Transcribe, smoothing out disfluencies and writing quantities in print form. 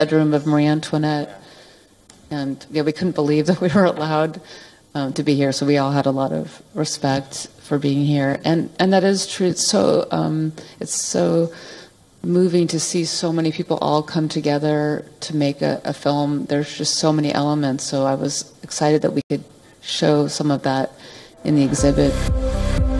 bedroom of Marie Antoinette. And yeah, we couldn't believe that we were allowed to be here. So we all had a lot of respect for being here. And that is true. It's so moving to see so many people all come together to make a film. There's just so many elements. So I was excited that we could show some of that in the exhibit.